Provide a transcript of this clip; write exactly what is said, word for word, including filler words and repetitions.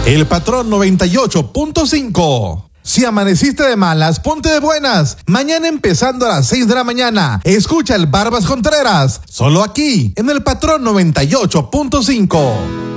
El Patrón noventa y ocho punto cinco. Si amaneciste de malas, ponte de buenas. Mañana empezando a las seis de la mañana, escucha el Barbas Contreras, solo aquí, en el Patrón noventa y ocho punto cinco.